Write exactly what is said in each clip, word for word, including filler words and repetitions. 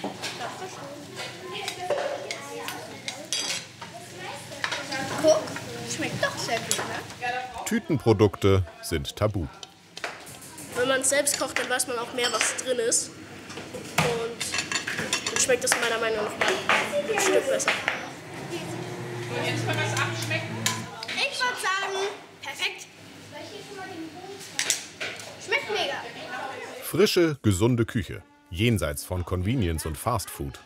Guck, schmeckt doch sehr gut, ne? Tütenprodukte sind tabu. Wenn man es selbst kocht, dann weiß man auch mehr, was drin ist. Und dann schmeckt es meiner Meinung nach mal ein Stück besser. Und jetzt können wir es abschmecken? Ich würde sagen, perfekt. Schmeckt mega. Frische, gesunde Küche, jenseits von Convenience und Fast Food.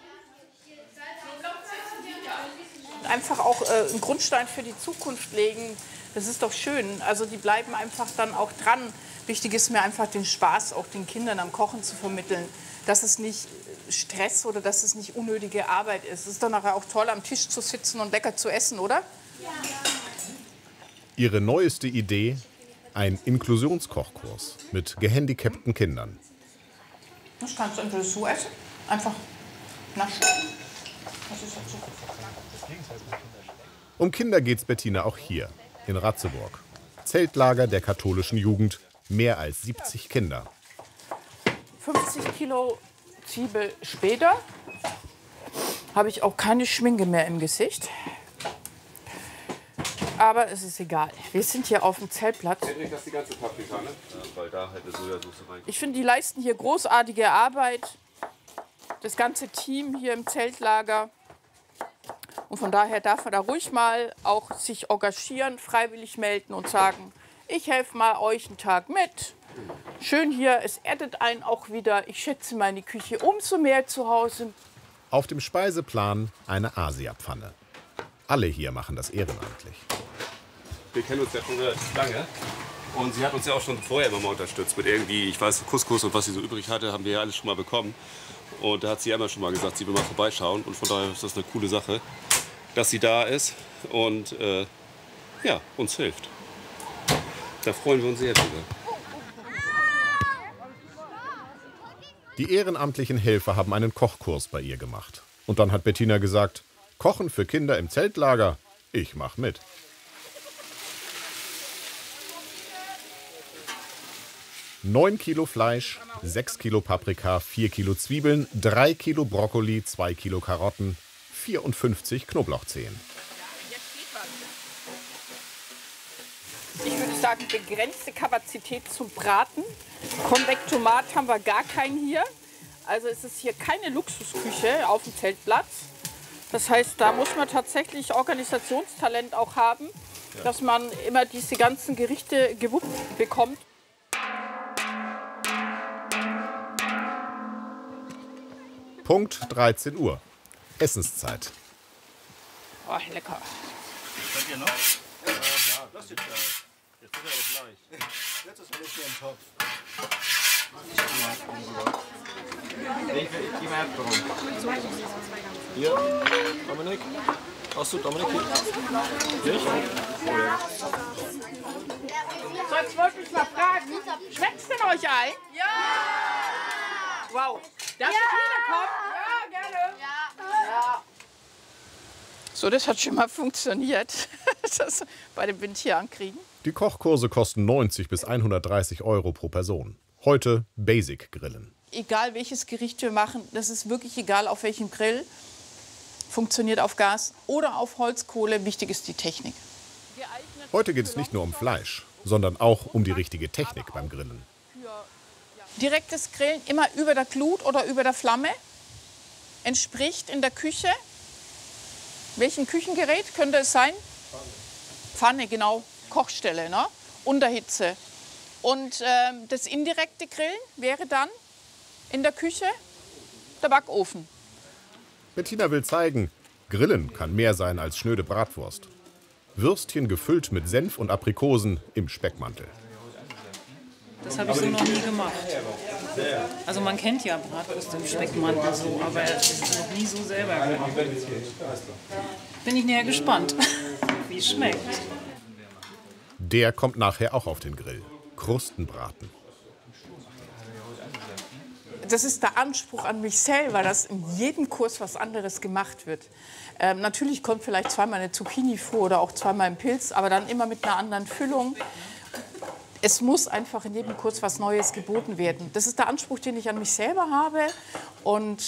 Einfach auch äh, einen Grundstein für die Zukunft legen, das ist doch schön. Also die bleiben einfach dann auch dran. Wichtig ist mir einfach den Spaß auch den Kindern am Kochen zu vermitteln. Dass es nicht Stress oder dass es nicht unnötige Arbeit ist. Es ist dann nachher auch toll, am Tisch zu sitzen und lecker zu essen, oder? Ja. Ihre neueste Idee? Ein Inklusionskochkurs mit gehandicapten Kindern. Das kannst du entweder so essen, einfach naschen. Das ist halt so. Um Kinder geht's Bettina auch hier, in Ratzeburg. Zeltlager der katholischen Jugend, mehr als siebzig Kinder. fünfzig Kilo Zwiebel später habe ich auch keine Schminke mehr im Gesicht. Aber es ist egal. Wir sind hier auf dem Zeltplatz. Das die ganze Paprika, ne? Ja, weil da halt eine Sojasauce rein. Ich finde, die leisten hier großartige Arbeit. Das ganze Team hier im Zeltlager. Und von daher darf man da ruhig mal auch sich engagieren, freiwillig melden und sagen, ich helfe mal euch einen Tag mit. Schön hier, es erdet einen auch wieder. Ich schätze meine Küche umso mehr zu Hause. Auf dem Speiseplan eine Asiapfanne. Alle hier machen das ehrenamtlich. Wir kennen uns ja schon relativ lange. Und sie hat uns ja auch schon vorher immer mal unterstützt. Mit irgendwie, ich weiß, Couscous und was sie so übrig hatte, haben wir ja alles schon mal bekommen. Und da hat sie immer schon mal gesagt, sie will mal vorbeischauen. Und von daher ist das eine coole Sache, dass sie da ist und äh, ja, uns hilft. Da freuen wir uns sehr drüber. Die ehrenamtlichen Helfer haben einen Kochkurs bei ihr gemacht. Und dann hat Bettina gesagt, Kochen für Kinder im Zeltlager, ich mach mit. Neun Kilo Fleisch, sechs Kilo Paprika, vier Kilo Zwiebeln, drei Kilo Brokkoli, zwei Kilo Karotten, vierundfünfzig Knoblauchzehen. Ich würde sagen, begrenzte Kapazität zum Braten. Konvektomat haben wir gar keinen hier. Also es ist hier keine Luxusküche auf dem Zeltplatz. Das heißt, da muss man tatsächlich Organisationstalent auch haben, dass man immer diese ganzen Gerichte gewuppt bekommt. Punkt dreizehn Uhr. Essenszeit. Oh, lecker. Könnt ihr noch? Ja, ja, das jetzt ja. Jetzt wird er aber gleich. Jetzt ist alles hier im Topf. Ich gebe mir warum. Hier, Dominik. Hast du Dominik hier? Ich? So, jetzt wollte ich mal fragen, schmeckt's denn euch ein? Ja! Wow. Darf ich wiederkommen? Ja, gerne. Ja. Ja. So, das hat schon mal funktioniert. Das bei dem Wind hier ankriegen. Die Kochkurse kosten neunzig bis hundertdreißig Euro pro Person. Heute Basic Grillen. Egal welches Gericht wir machen, das ist wirklich egal auf welchem Grill. Funktioniert auf Gas oder auf Holzkohle. Wichtig ist die Technik. Heute geht es nicht nur um Fleisch, sondern auch um die richtige Technik beim Grillen. Direktes Grillen immer über der Glut oder über der Flamme. Entspricht in der Küche. Welchem Küchengerät könnte es sein? Pfanne. Pfanne, genau. Kochstelle, ne? Unterhitze. Und ähm, das indirekte Grillen wäre dann in der Küche der Backofen. Bettina will zeigen, Grillen kann mehr sein als schnöde Bratwurst. Würstchen gefüllt mit Senf und Aprikosen im Speckmantel. Das habe ich so noch nie gemacht. Also man kennt ja Bratwurst im Speckmantel so, aber das ist noch nie so selber gemacht. Bin ich näher gespannt, wie es schmeckt. Der kommt nachher auch auf den Grill. Krustenbraten. Das ist der Anspruch an mich selber, dass in jedem Kurs was anderes gemacht wird. Ähm, natürlich kommt vielleicht zweimal eine Zucchini vor oder auch zweimal ein Pilz, aber dann immer mit einer anderen Füllung. Es muss einfach in jedem Kurs was Neues geboten werden. Das ist der Anspruch, den ich an mich selber habe. Und